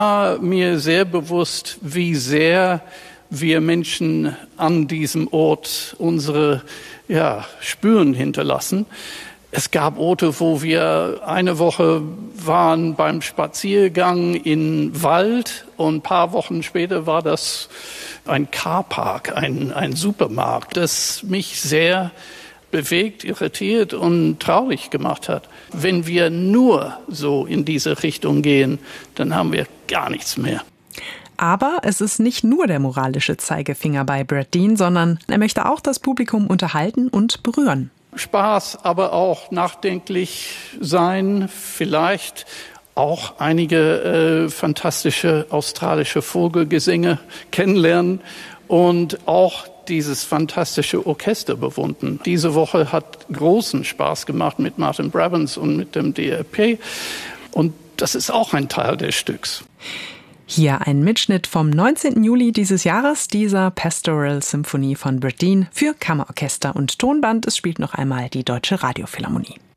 Mir sehr bewusst, wie sehr wir Menschen an diesem Ort unsere Spuren hinterlassen. Es gab Orte, wo wir eine Woche waren beim Spaziergang in Wald und ein paar Wochen später war das ein Carpark, ein Supermarkt, das mich sehr bewegt, irritiert und traurig gemacht hat. Wenn wir nur so in diese Richtung gehen, dann haben wir gar nichts mehr. Aber es ist nicht nur der moralische Zeigefinger bei Brad Dean, sondern er möchte auch das Publikum unterhalten und berühren. Spaß, aber auch nachdenklich sein, vielleicht auch einige fantastische australische Vogelgesänge kennenlernen und auch dieses fantastische Orchester bewundern. Diese Woche hat großen Spaß gemacht mit Martin Brabants und mit dem DRP und das ist auch ein Teil des Stücks. Hier ein Mitschnitt vom 19. Juli dieses Jahres, dieser Pastoral Symphony von Brad Dean für Kammerorchester und Tonband. Es spielt noch einmal die Deutsche Radiophilharmonie.